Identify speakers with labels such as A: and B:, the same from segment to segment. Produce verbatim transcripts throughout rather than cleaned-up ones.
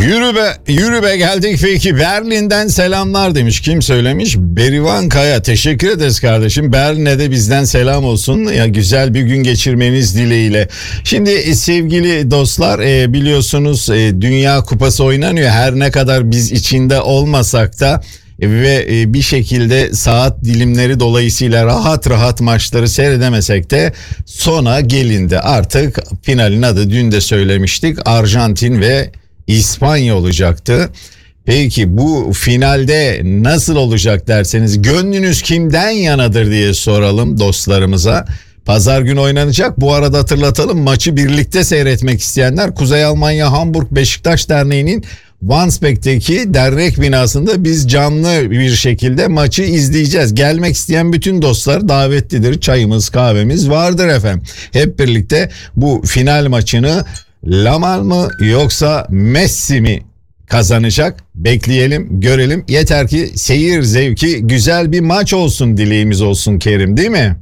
A: Yürü be, yürü be geldik peki. Berlin'den selamlar demiş. Kim söylemiş? Berivan Kaya. Teşekkür ederiz kardeşim. Berlin'e de bizden selam olsun. Ya güzel bir gün geçirmeniz dileğiyle. Şimdi sevgili dostlar biliyorsunuz Dünya Kupası oynanıyor. Her ne kadar biz içinde olmasak da ve bir şekilde saat dilimleri dolayısıyla rahat rahat maçları seyredemesek de sona gelindi. Artık finalin adı dün de söylemiştik. Arjantin ve İspanya olacaktı. Peki bu finalde nasıl olacak derseniz gönlünüz kimden yanadır diye soralım dostlarımıza. Pazar günü oynanacak. Bu arada hatırlatalım, maçı birlikte seyretmek isteyenler Kuzey Almanya Hamburg Beşiktaş Derneği'nin Wandsbek'teki dernek binasında biz canlı bir şekilde maçı izleyeceğiz. Gelmek isteyen bütün dostlar davetlidir. Çayımız kahvemiz vardır efendim. Hep birlikte bu final maçını Lamar mı yoksa Messi mi kazanacak? Bekleyelim, görelim. Yeter ki seyir zevki güzel bir maç olsun, dileğimiz olsun Kerim, değil mi?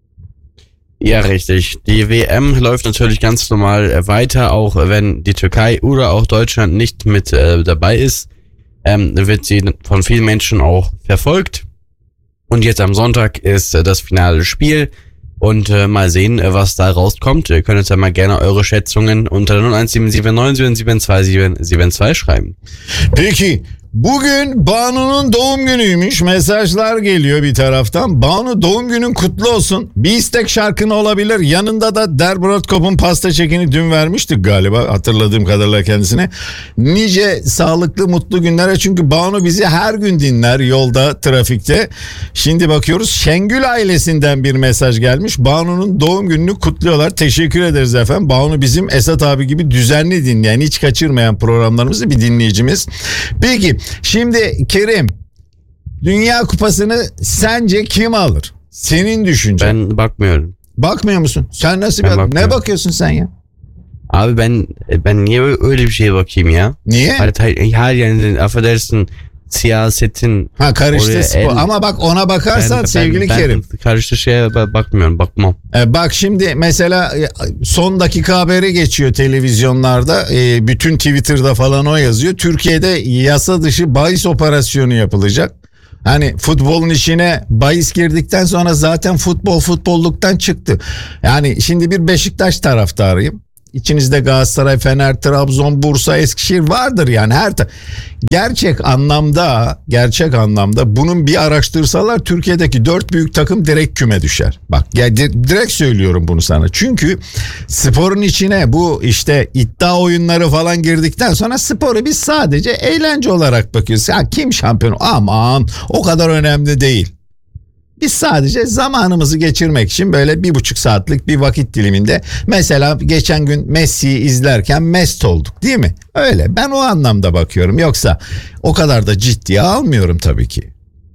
B: Ja, richtig. Die W M läuft natürlich ganz normal weiter, auch wenn die Türkei oder auch Deutschland nicht mit äh, dabei ist, ähm, wird sie von vielen Menschen auch verfolgt. Und jetzt am Sonntag ist äh, das finale Spiel. Und äh, mal sehen, äh, was da rauskommt. Ihr könnt jetzt ja mal gerne eure Schätzungen unter null eins sieben sieben neun sieben sieben zwei sieben sieben zwei schreiben.
A: Peki bugün Banu'nun doğum günüymüş. Mesajlar geliyor bir taraftan. Banu, doğum günün kutlu olsun. Bir istek şarkın olabilir. Yanında da Der Brotkop'un pasta çekini dün vermiştik galiba, hatırladığım kadarıyla kendisine. Nice sağlıklı mutlu günlere, çünkü Banu bizi her gün dinler yolda, trafikte. Şimdi bakıyoruz, Şengül ailesinden bir mesaj gelmiş. Banu'nun doğum gününü kutluyorlar. Teşekkür ederiz efendim. Banu bizim Esat abi gibi düzenli dinleyen, hiç kaçırmayan programlarımızı bir dinleyicimiz. Peki şimdi Kerim, Dünya Kupası'nı sence kim alır? Senin düşüncen.
B: Ben bakmıyorum.
A: Bakmıyor musun? Sen nasıl
B: Ben
A: bak? Ne bakıyorsun sen ya?
B: Abi ben ben niye öyle bir şeye bakayım ya?
A: Niye?
B: Her yani affedersin, siyasetin.
A: Ha karıştı spor. El, ama bak ona bakarsan ben, sevgili
B: ben,
A: Kerim.
B: Ben karıştı şeye bakmıyorum, bakmam.
A: Ee, bak şimdi mesela son dakika haberi geçiyor televizyonlarda. Ee, bütün Twitter'da falan o yazıyor. Türkiye'de yasa dışı bahis operasyonu yapılacak. Hani futbolun içine bahis girdikten sonra zaten futbol futbolluktan çıktı. Yani şimdi bir Beşiktaş taraftarıyım. İçinizde Galatasaray, Fener, Trabzon, Bursa, Eskişehir vardır yani her ta- gerçek anlamda gerçek anlamda bunun bir araştırsalar Türkiye'deki dört büyük takım direkt küme düşer. Bak ya, direkt söylüyorum bunu sana. Çünkü sporun içine bu işte iddia oyunları falan girdikten sonra sporu biz sadece eğlence olarak bakıyoruz. Ya kim şampiyon? Aman o kadar önemli değil. Biz sadece zamanımızı geçirmek için böyle bir buçuk saatlik bir vakit diliminde, mesela geçen gün Messi'yi izlerken mest olduk, değil mi? Öyle, ben o anlamda bakıyorum, yoksa o kadar da ciddiye almıyorum tabii ki.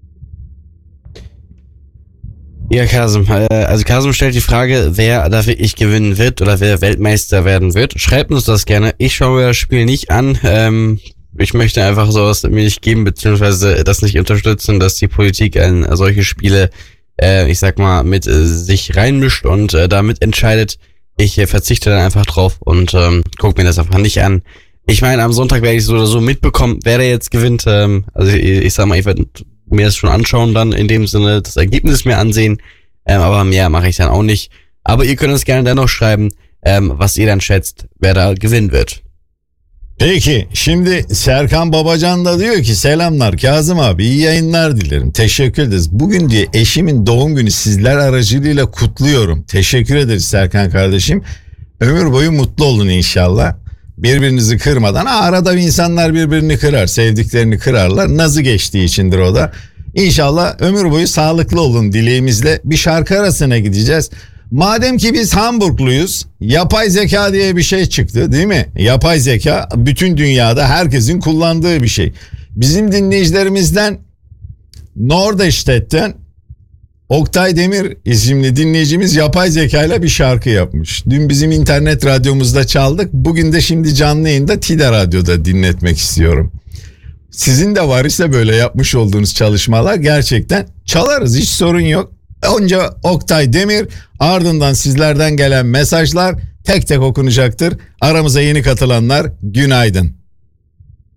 B: Ja, Kasım. Also Kasım stellt die Frage, wer da wirklich gewinnen wird oder wer Weltmeister werden wird. Schreibt uns das gerne. Ich schaue mir das Spiel nicht an. Ähm, ich möchte einfach sowas mir nicht geben, beziehungsweise das nicht unterstützen, dass die Politik in solche Spiele, äh, ich sag mal, mit äh, sich reinmischt und äh, damit entscheidet. Ich äh, verzichte dann einfach drauf und ähm, gucke mir das einfach nicht an. Ich meine, am Sonntag werde ich so oder so mitbekommen, wer da jetzt gewinnt. Ähm, also ich, ich sag mal, ich werde mir das schon anschauen, dann in dem Sinne das Ergebnis mir ansehen. Ähm, aber mehr mache ich dann auch nicht. Aber ihr könnt uns gerne dennoch schreiben, ähm, was ihr dann schätzt, wer da gewinnen wird.
A: Peki şimdi Serkan Babacan da diyor ki selamlar Kazım abi, iyi yayınlar dilerim, teşekkür ederiz. Bugün diye eşimin doğum günü sizler aracılığıyla kutluyorum. Teşekkür ederiz Serkan kardeşim. Ömür boyu mutlu olun inşallah. Birbirinizi kırmadan. Ha, arada insanlar birbirini kırar, sevdiklerini kırarlar. Nazı geçtiği içindir o da. İnşallah ömür boyu sağlıklı olun dileğimizle bir şarkı arasına gideceğiz. Madem ki biz Hamburgluyuz, yapay zeka diye bir şey çıktı, değil mi? Yapay zeka bütün dünyada herkesin kullandığı bir şey. Bizim dinleyicilerimizden Norderstedt'ten Oktay Demir isimli dinleyicimiz yapay zekayla bir şarkı yapmış. Dün bizim internet radyomuzda çaldık. Bugün de şimdi canlı yayında Tide Radyo'da dinletmek istiyorum. Sizin de var ise böyle yapmış olduğunuz çalışmalar, gerçekten çalarız, hiç sorun yok. Önce Oktay Demir, ardından sizlerden gelen mesajlar tek tek okunacaktır. Aramıza yeni katılanlar günaydın.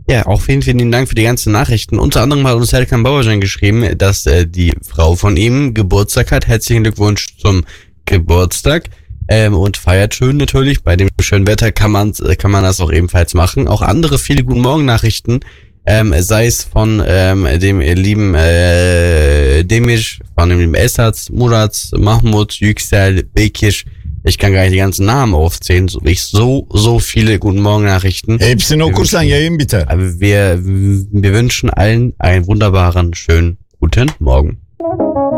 B: Ja, auch vielen, vielen Dank für die ganzen Nachrichten. Unter anderem hat uns Serkan Bauerjan geschrieben, dass äh, die Frau von ihm Geburtstag hat. Herzlichen Glückwunsch zum Geburtstag. Ähm, und feiert schön natürlich. Bei dem schönen Wetter kann man, kann man das auch ebenfalls machen. Auch andere viele Guten Morgen Nachrichten, ähm, sei es von ähm, dem lieben äh, Demiş, von dem lieben Esat, Murat, Mahmut, Yüksel, Bekiş. Ich kann gar nicht die ganzen Namen aufzählen. So, ich so, so viele Guten Morgen Nachrichten.
A: Hepsini okursan yayın biter.
B: Aber wir, wir wünschen allen einen wunderbaren, schönen guten Morgen.